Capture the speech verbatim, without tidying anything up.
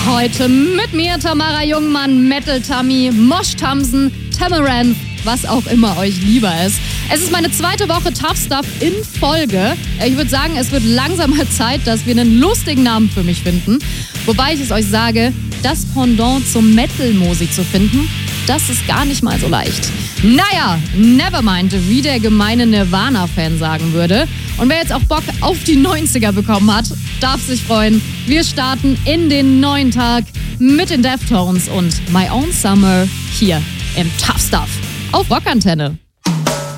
Heute mit mir Tamara Jungmann, Metal Tammy, Mosh Tamsen, Tamaranth, was auch immer euch lieber ist. Es ist meine zweite Woche Tough Stuff in Folge. Ich würde sagen, es wird langsam mal Zeit, dass wir einen lustigen Namen für mich finden. Wobei ich es euch sage, das Pendant zum Metal-Mosi zu finden, das ist gar nicht mal so leicht. Naja, nevermind, wie der gemeine Nirvana-Fan sagen würde. Und wer jetzt auch Bock auf die neunziger bekommen hat, darf sich freuen. Wir starten in den neuen Tag mit den Deftones und My Own Summer hier im Tough Stuff auf Rockantenne.